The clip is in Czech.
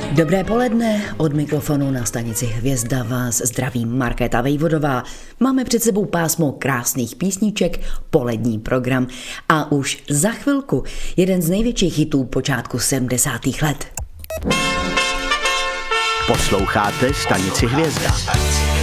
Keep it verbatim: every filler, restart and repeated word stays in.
Dobré poledne, od mikrofonu na stanici Hvězda vás zdraví Markéta Vejvodová. Máme před sebou pásmo krásných písniček, polední program a už za chvilku jeden z největších hitů počátku sedmdesátých let. Posloucháte stanici Hvězda.